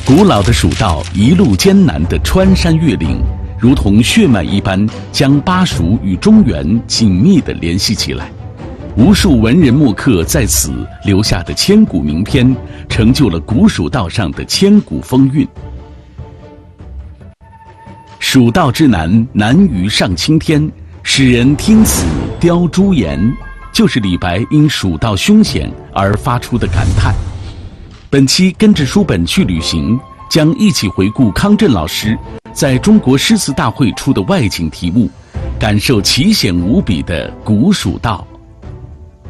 古老的蜀道一路艰难地穿山越岭，如同血脉一般，将巴蜀与中原紧密地联系起来。无数文人墨客在此留下的千古名篇，成就了古蜀道上的千古风韵。蜀道之难，难于上青天。使人听此凋朱颜，就是李白因蜀道凶险而发出的感叹。本期跟着书本去旅行，将一起回顾康震老师在中国诗词大会出的外景题目，感受奇险无比的古蜀道。